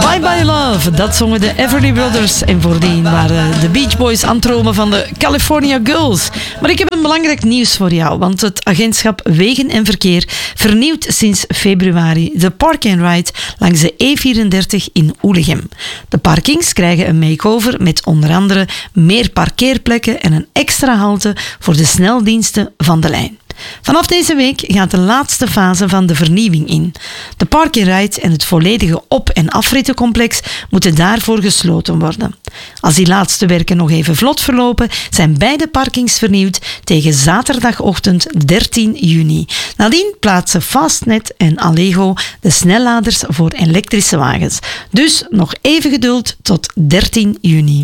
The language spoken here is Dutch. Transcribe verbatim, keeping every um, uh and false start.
Bye Bye Love, dat zongen de Everly Brothers. En voordien waren de Beach Boys aan het dromen van de California Girls. Maar ik heb een belangrijk nieuws voor jou, want het agentschap Wegen en Verkeer vernieuwt sinds februari de Park and Ride langs de E vierendertig in Oelegem. De parkings krijgen een makeover met onder andere meer parkeerplekken en een extra halte voor de sneldiensten van de lijn. Vanaf deze week gaat de laatste fase van de vernieuwing in. De Park and Ride en het volledige op- en afrittencomplex moeten daarvoor gesloten worden. Als die laatste werken nog even vlot verlopen, zijn beide parkings vernieuwd tegen zaterdagochtend dertien juni. Nadien plaatsen Fastnet en Allego de snelladers voor elektrische wagens. Dus nog even geduld tot dertien juni.